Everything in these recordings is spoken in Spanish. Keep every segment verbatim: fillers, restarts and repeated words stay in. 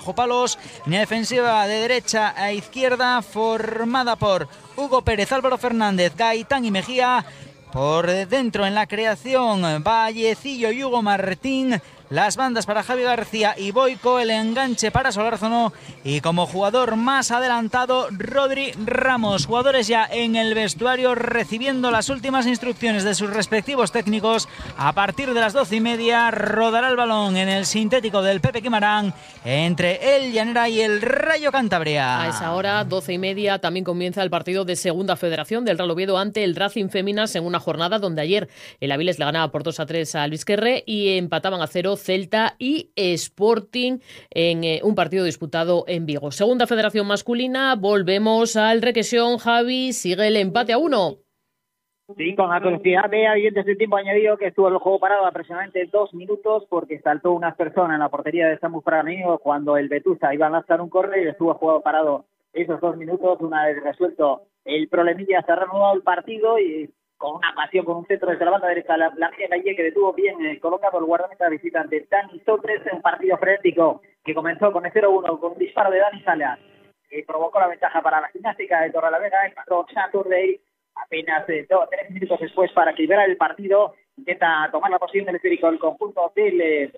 bajo palos. Línea defensiva de derecha a izquierda formada por Hugo Pérez, Álvaro Fernández, Gaitán y Mejía. Por dentro en la creación, Vallecillo y Hugo Martín. Las bandas para Javi García y Boico, el enganche para Solárzono y como jugador más adelantado Rodri Ramos. Jugadores ya en el vestuario recibiendo las últimas instrucciones de sus respectivos técnicos. A partir de las doce y media rodará el balón en el sintético del Pepe Quimarán entre el Llanera y el Rayo Cantabria. A esa hora, doce y media, también comienza el partido de Segunda Federación del Real Oviedo ante el Racing Féminas en una jornada donde ayer el Avilés le ganaba por dos a tres a Luis Querré y empataban a cero Celta y Sporting en eh, un partido disputado en Vigo. Segunda Federación masculina, volvemos al Requesión. Javi, sigue el empate a uno. Sí, con la velocidad de habientes del tiempo añadido, que estuvo el juego parado aproximadamente dos minutos porque saltó unas personas en la portería de Samu Fragamino cuando el Vetusta iba a lanzar un córner y estuvo juego parado esos dos minutos. Una vez resuelto el problemilla, se ha reanudado el partido y con una pasión, con un centro desde la banda derecha, la, la media calle que detuvo bien eh, colocado el guardameta visitante Dani Sotres, un partido frenético que comenzó con el cero uno, con un disparo de Dani Salas, que provocó la ventaja para la gimnástica de Torrelavega. Empató Saturday apenas eh, dos, tres minutos después para equilibrar el partido. Intenta tomar la posición del esférico el conjunto del eh,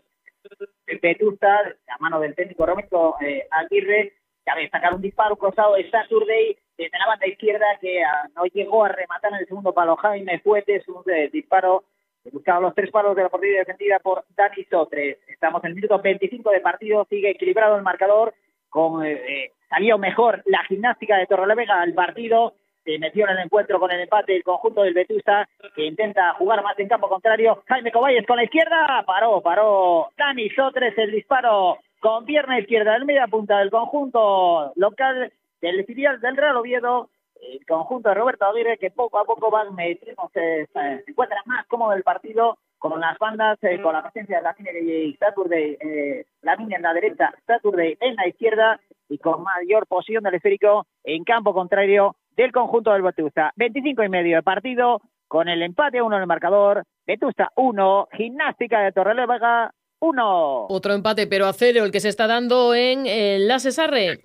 Vetusta, a mano del técnico Roberto eh, Aguirre. Cabe sacar un disparo cruzado de Saturday desde la banda izquierda que uh, no llegó a rematar en el segundo palo Jaime Fuentes, un eh, disparo que buscaba los tres palos de la portería defendida por Dani Sotres. Estamos en el minuto veinticinco de partido, sigue equilibrado el marcador, con eh, eh, salió mejor la gimnástica de Torrelavega al partido, se metió en el encuentro con el empate el conjunto del Vetusta, que intenta jugar más en campo contrario. Jaime Coballes con la izquierda, paró, paró Dani Sotres, el disparo con pierna izquierda en media punta del conjunto local del filial del Real Oviedo, el conjunto de Roberto Aguirre, que poco a poco van metiendo, se, se encuentra más cómodo el partido con las bandas, eh, con la presencia de la línea y Saturday, eh, la línea en la derecha, Saturday en la izquierda y con mayor posición del esférico en campo contrario del conjunto del Vetusta. veinticinco y medio de partido con el empate uno en el marcador. Vetusta uno, Gimnástica de Torrelavega uno. Otro empate pero a cero el que se está dando en el La Cesarre.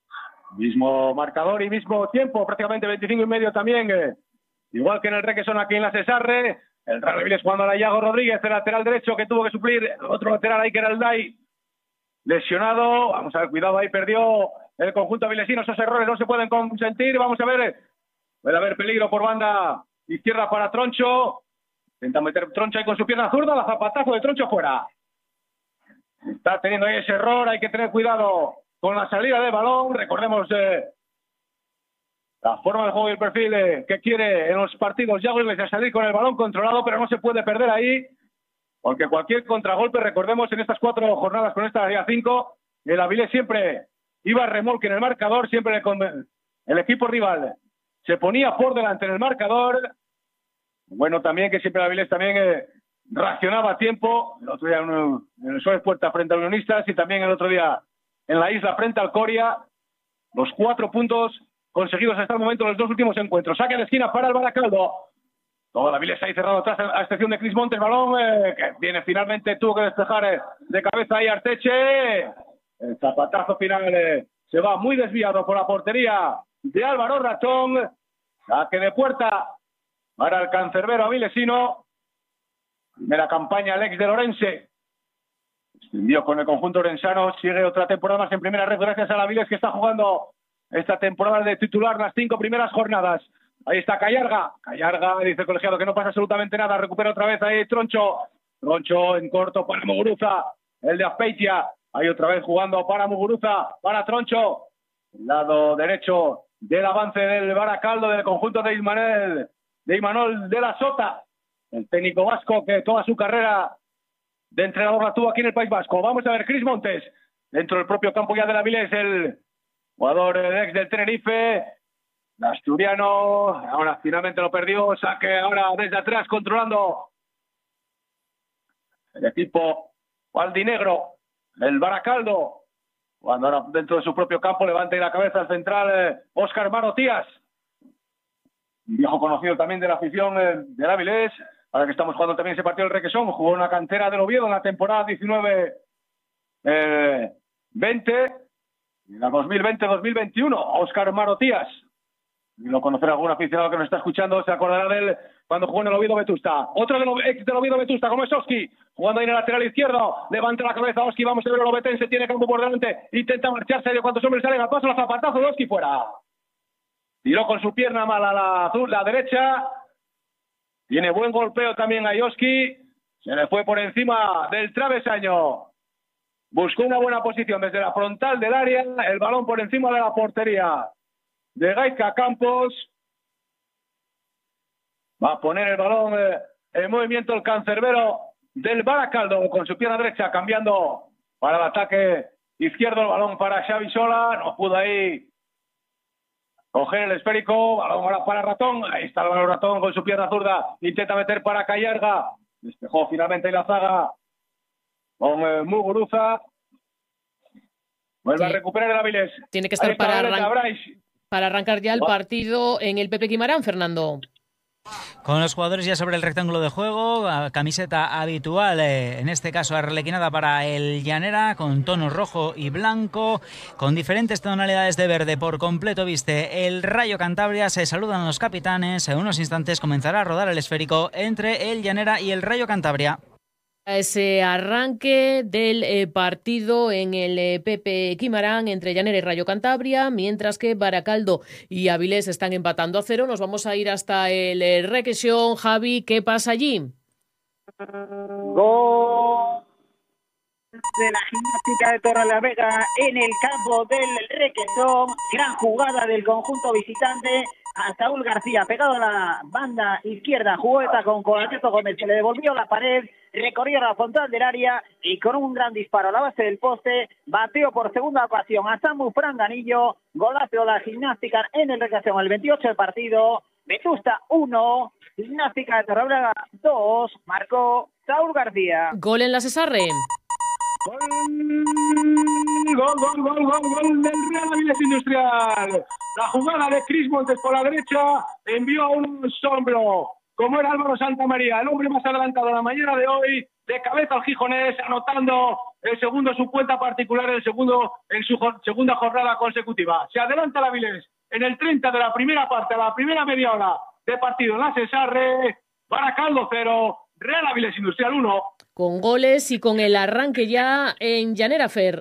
Mismo marcador y mismo tiempo, prácticamente veinticinco y medio también, eh, igual que en el Requesón aquí en la Cesarre. El Real Avilés jugando a la Iago Rodríguez, el lateral derecho que tuvo que suplir otro lateral ahí que era el Dai, lesionado. Vamos a ver, cuidado, ahí perdió el conjunto avilesino, esos errores no se pueden consentir. Vamos a ver, puede haber peligro por banda izquierda para Troncho, intenta meter Troncho ahí con su pierna zurda, la zapatazo de Troncho fuera. Está teniendo ahí ese error, hay que tener cuidado con la salida del balón. Recordemos eh, la forma de juego y el perfil eh, que quiere en los partidos Yago Iglesias, salir con el balón controlado, pero no se puede perder ahí, porque cualquier contragolpe, recordemos en estas cuatro jornadas con esta Liga cinco, el Avilés siempre iba a remolque en el marcador, siempre el, el equipo rival se ponía por delante en el marcador. Bueno, también que siempre el Avilés también eh, reaccionaba a tiempo, el otro día en el Suárez Puerta frente a Unionistas y también el otro día en la Isla frente al Coria. Los cuatro puntos conseguidos hasta el momento en los dos últimos encuentros. Saque de esquina para el Baracaldo. Todo el Avilés ahí cerrado atrás, a excepción de Cris Montes. Balón eh, que viene finalmente, tuvo que despejar eh, de cabeza ahí Arteche. El zapatazo final eh, se va muy desviado por la portería de Álvaro Ratón. Saque de puerta para el cancerbero avilesino. Primera campaña Alex de Lorense. Extendió con el conjunto orensano. Sigue otra temporada más en primera red gracias al Avilés, que está jugando esta temporada de titular las cinco primeras jornadas. Ahí está Callarga. Callarga, dice el colegiado que no pasa absolutamente nada. Recupera otra vez ahí Troncho. Troncho en corto para Muguruza. El de Azpeitia. Ahí otra vez jugando para Muguruza. Para Troncho. El lado derecho del avance del Baracaldo, del conjunto de Ismael, de Imanol de la Sota. El técnico vasco que toda su carrera de entrenador la tuvo aquí en el País Vasco. Vamos a ver, Cris Montes. Dentro del propio campo ya del Avilés, el jugador ex del Tenerife, el asturiano, ahora finalmente lo perdió. Saque ahora desde atrás controlando el equipo aldinegro, el Baracaldo, cuando ahora dentro de su propio campo levanta la cabeza al central eh, Óscar Manotías, un viejo conocido también de la afición eh, del Avilés. Ahora que estamos jugando también ese partido del Requesón, jugó en la cantera del Oviedo en la temporada diecinueve veinte y la dos mil veinte dos mil veintiuno. Óscar Marotías. Y lo conocerá algún aficionado que nos está escuchando, se acordará de él cuando jugó en el Oviedo Vetusta. Otro del ex del Oviedo Vetusta, como es Oski, jugando ahí en el lateral izquierdo. Levanta la cabeza Oski, vamos a ver el obetense, tiene campo por delante, intenta marcharse de cuantos hombres salen al paso, la zapatazo de Oski fuera. Tiró con su pierna mala la azul, la derecha. Tiene buen golpeo también a Oski. Se le fue por encima del travesaño. Buscó una buena posición desde la frontal del área, el balón por encima de la portería de Gaizka Campos. Va a poner el balón eh, en movimiento el cancerbero del Baracaldo con su pierna derecha, cambiando para el ataque izquierdo. El balón para Xavi Sola, no pudo ahí coger el esférico. Balón ahora para Ratón, ahí está el balón Ratón con su pierna zurda, intenta meter para Callarga, despejó finalmente la zaga con eh, Muguruza. Vuelve sí. a recuperar el Avilés. Tiene que estar para, arran para arrancar ya el partido en el Pepe Quimarán, Fernando. Con los jugadores ya sobre el rectángulo de juego, camiseta habitual, eh, en este caso arlequinada para el Llanera, con tonos rojo y blanco, con diferentes tonalidades de verde por completo viste el Rayo Cantabria. Se saludan los capitanes, en unos instantes comenzará a rodar el esférico entre el Llanera y el Rayo Cantabria. Ese arranque del eh, partido en el eh, Pepe Quimarán entre Llanera y Rayo Cantabria, mientras que Baracaldo y Avilés están empatando a cero. Nos vamos a ir hasta el eh, Requesión. Javi, ¿qué pasa allí? Gol de la Gimnástica de Torrelavega en el campo del Requesón. Gran jugada del conjunto visitante. A Saúl García, pegado a la banda izquierda, jugó esta con Colateto Gómez, que le devolvió la pared, recorrió la frontal del área y con un gran disparo a la base del poste, bateó por segunda ocasión a Samu Franganillo. Golazo de la Gimnástica en el Requesón, el veintiocho del partido. Vetusta uno, Gimnástica de Torrelavega dos, marcó Saúl García. Gol en la Cesarre. Gol, gol, gol, gol, gol, gol del Real Avilés Industrial. La jugada de Cris Montes por la derecha envió a un sombro, como era Álvaro Santamaría, el hombre más adelantado de la mañana de hoy, de cabeza al gijonés, anotando el segundo su cuenta particular, el segundo en su segunda jornada consecutiva. Se adelanta el Avilés en el treinta de la primera parte, a la primera media hora de partido en la Cesarre. Baracaldo cero, Real Avilés Industrial uno. Con goles y con el arranque ya en Llanera, Fer.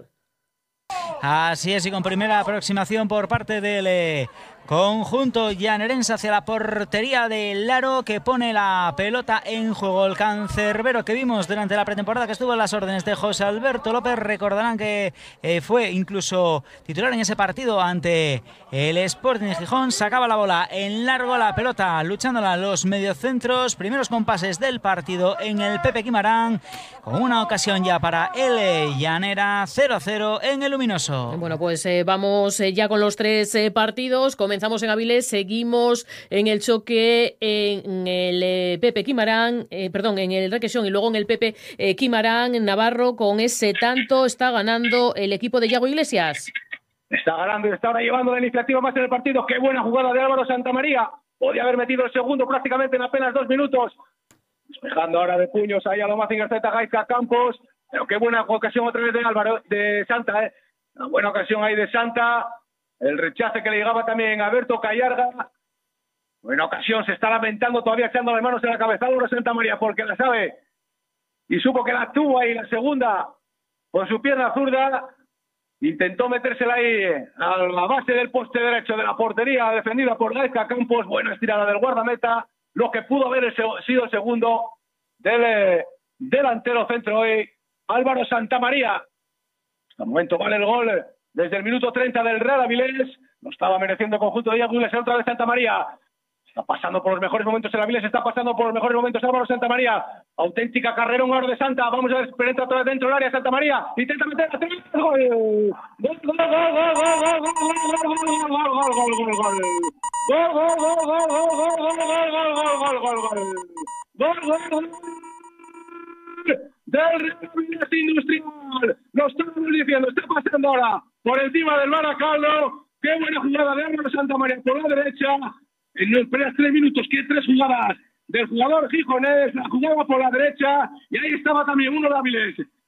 Así es, y con primera aproximación por parte del eh, conjunto llanerense hacia la portería del Laro, que pone la pelota en juego. El cancerbero que vimos durante la pretemporada, que estuvo en las órdenes de José Alberto López. Recordarán que eh, fue incluso titular en ese partido ante el Sporting de Gijón. Sacaba la bola en largo, la pelota luchándola los mediocentros. Primeros compases del partido en el Pepe Quimarán, con una ocasión ya para el Llanera. Cero a cero en el Luminoso. Bueno, pues eh, vamos eh, ya con los tres eh, partidos. Comenzamos en Avilés, seguimos en el choque en el eh, Pepe Quimarán, eh, perdón, en el Requesión y luego en el Pepe eh, Quimarán. Navarro, con ese tanto está ganando el equipo de Yago Iglesias. Está ganando y está ahora llevando la iniciativa más en el partido. Qué buena jugada de Álvaro Santamaría. Podía haber metido el segundo prácticamente en apenas dos minutos. Despejando ahora de puños ahí a lo más Garzeta, Gaizka Campos. Pero qué buena ocasión otra vez de Álvaro, de Santa, ¿eh? Una buena ocasión ahí de Santa. El rechace que le llegaba también a Alberto Callarga. Buena ocasión, se está lamentando todavía, echando las manos en la cabeza Álvaro Santamaría, porque la sabe y supo que la tuvo ahí la segunda con su pierna zurda. Intentó metérsela ahí a la base del poste derecho de la portería, defendida por Gaizka Campos. Buena estirada del guardameta, lo que pudo haber sido el segundo del eh, delantero centro hoy, Álvaro Santamaría. Hasta el momento vale el gol desde el minuto treinta del Real Avilés. Lo estaba mereciendo el conjunto de Yago Iglesias, otra vez Santamaría. Está pasando por los mejores momentos el Avilés, está pasando por los mejores momentos Álvaro Santamaría. Auténtica carrera, un aro de Santa. Vamos a ver, penetra otra vez dentro del área Santamaría. Intenta meter a tres. Gol. Gol, gol, gol, gol, gol, gol, gol, gol, gol, gol, gol, gol. Gol, gol, gol, gol, gol, gol, gol, gol, gol, gol, gol. Gol, gol, gol. Del Real Avilés Industrial. Lo estamos diciendo, está pasando ahora por encima del Baracaldo. Qué buena jugada de Álvaro Santamaría por la derecha. En los primeros tres minutos, que tres jugadas del jugador gijonés, la jugaba por la derecha, y ahí estaba también uno de Avilés,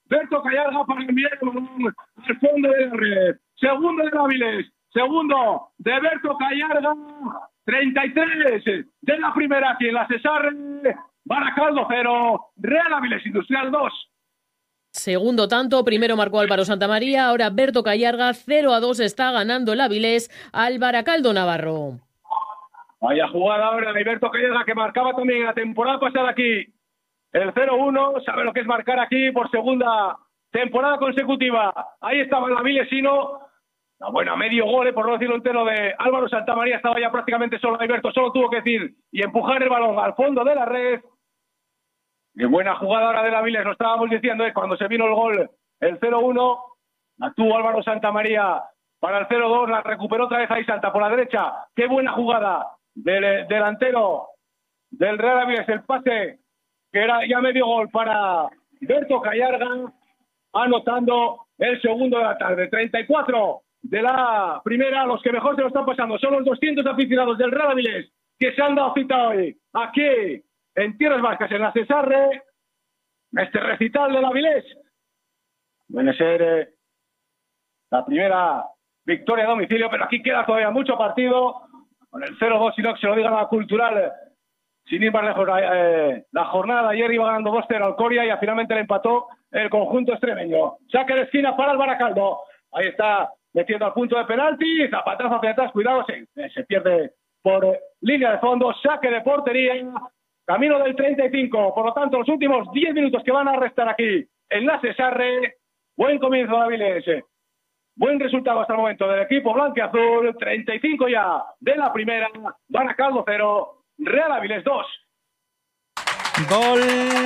Berto Callarga para enviar el balón al fondo de la red. Segundo de Áviles, segundo de Berto Callarga, treinta y tres de la primera aquí en la Cesarre. Baracaldo cero, Real Áviles Industrial dos. Segundo tanto, primero marcó Álvaro Santamaría, ahora Berto Callarga, cero a dos está ganando el Áviles al Baracaldo Navarro. Vaya jugada ahora de Berto Callarga, que marcaba también en la temporada pasada aquí el cero uno, sabe lo que es marcar aquí por segunda temporada consecutiva. Ahí estaba el avilesino, una buena medio gol, por no decirlo entero, de Álvaro Santamaría. Estaba ya prácticamente solo Alberto, solo tuvo que decir y empujar el balón al fondo de la red. Qué buena jugada ahora del Áviles, lo estábamos diciendo, ¿eh? Cuando se vino el gol, el cero uno, la tuvo Álvaro Santamaría para el cero dos, la recuperó otra vez ahí Santa por la derecha. Qué buena jugada del delantero del Real Áviles, el pase que era ya medio gol para Berto Callarga, anotando el segundo de la tarde. treinta y cuatro de la primera, los que mejor se lo están pasando son los doscientos aficionados del Real Áviles que se han dado cita hoy aquí en Tierras Vascas, en la Cesarre, este recital del Áviles. Puede ser eh, la primera victoria a domicilio, pero aquí queda todavía mucho partido con el cero dos, si no que se lo diga la Cultural. Sin ir más lejos, eh, la jornada de ayer iba ganando dos cero al Coria y finalmente le empató el conjunto extremeño. Saque de esquina para el Baracaldo. Ahí está metiendo al punto de penalti. Zapatazo hacia atrás, cuidado, se, se pierde por eh, línea de fondo. Saque de portería. Camino del treinta y cinco. Por lo tanto, los últimos diez minutos que van a restar aquí en la Cesarre. Buen comienzo de Áviles. Buen resultado hasta el momento del equipo blanquiazul. treinta y cinco ya de la primera. Baracaldo cero. Real Áviles dos. Gol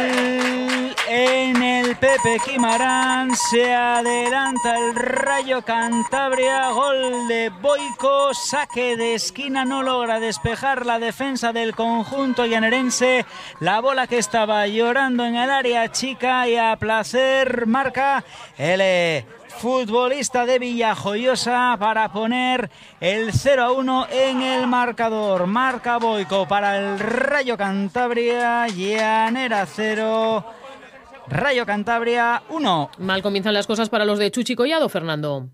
en el Pepe Quimarán, se adelanta el Rayo Cantabria, gol de Boico, saque de esquina, no logra despejar la defensa del conjunto llanerense, la bola que estaba llorando en el área chica y a placer marca el eh, futbolista de Villajoyosa para poner el cero a uno en el marcador. Marca Boico para el Rayo Cantabria, Llanera cero, Rayo Cantabria uno. Mal comienzan las cosas para los de Chuchi Collado, Fernando.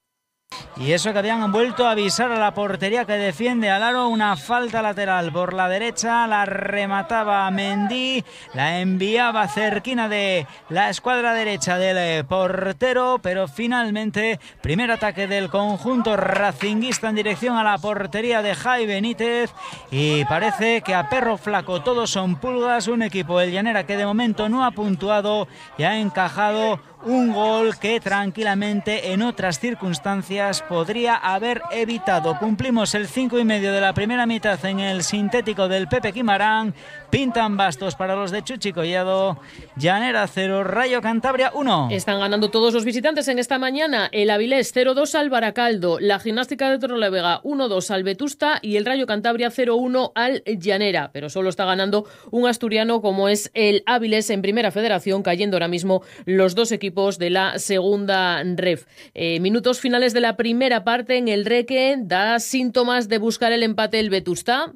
Y eso que habían vuelto a avisar a la portería que defiende al aro, una falta lateral por la derecha, la remataba Mendy, la enviaba cerquina de la escuadra derecha del portero, pero finalmente primer ataque del conjunto racinguista en dirección a la portería de Jai Benítez y parece que a perro flaco todos son pulgas, un equipo el Llanera que de momento no ha puntuado y ha encajado un gol que tranquilamente en otras circunstancias podría haber evitado. Cumplimos el cinco y medio de la primera mitad en el sintético del Pepe Quimarán. Pintan bastos para los de Chuchi Collado. Llanera cero, Rayo Cantabria uno. Están ganando todos los visitantes en esta mañana. El Avilés cero dos al Baracaldo, la Gimnástica de Torrelavega uno dos al Vetusta y el Rayo Cantabria cero uno al Llanera. Pero solo está ganando un asturiano como es el Avilés en Primera Federación, cayendo ahora mismo los dos equipos de la segunda ref. Eh, minutos finales de la primera parte en el Reque, da síntomas de buscar el empate el Vetusta.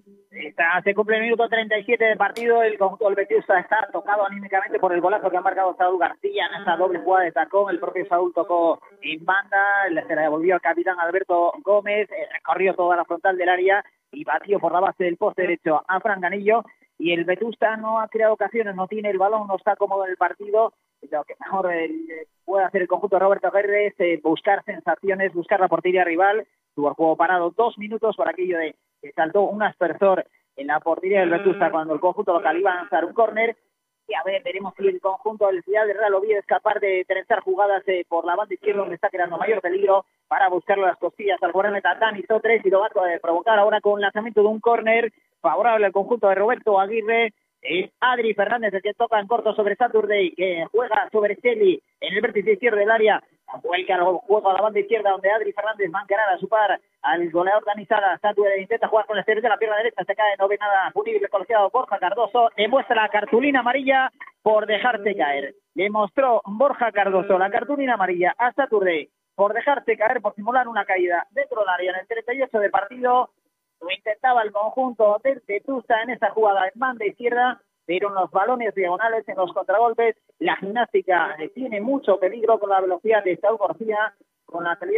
Está, se cumple el minuto treinta y siete del partido, el conjunto del Vetusta está tocado anímicamente por el golazo que ha marcado Saúl García en esa doble jugada de tacón. El propio Saúl tocó en banda, se la devolvió al capitán Alberto Gómez, recorrió toda la frontal del área y batió por la base del poste derecho a Fran Ganillo. Y el Vetusta no ha creado ocasiones, no tiene el balón, no está cómodo en el partido. Lo que mejor eh, puede hacer el conjunto de Roberto Aguirre es eh, buscar sensaciones, buscar la portería rival. Tuvo el juego parado dos minutos por aquello de que saltó un aspersor en la portería del Vetusta cuando el conjunto local iba a lanzar un córner. Y a ver, veremos si el conjunto del Ciudad del Real Oviedo es capaz de trenzar jugadas eh, por la banda izquierda donde está creando mayor peligro para buscarle las costillas al guardameta Dani Sotres y lo va a eh, provocar ahora con el lanzamiento de un córner favorable al conjunto de Roberto Aguirre. Es Adri Fernández el que toca en corto sobre Saturday, que juega sobre Celi en el vértice izquierdo del área. Vuelca el juego a la banda izquierda donde Adri Fernández va a encarar a su par al goleador Dani Sala. Saturday intenta jugar con el exterior de la pierna derecha, se cae, no ve nada punible colegiado Borja Cardoso. Demuestra la cartulina amarilla por dejarse caer. Le mostró Borja Cardoso la cartulina amarilla a Saturday por dejarse caer, por simular una caída dentro del área en el treinta y ocho de partido. Lo intentaba el conjunto del Vetusta en esa jugada en banda izquierda, pero en los balones diagonales, en los contragolpes, la gimnástica eh, tiene mucho peligro con la velocidad de Saúl García, con la salida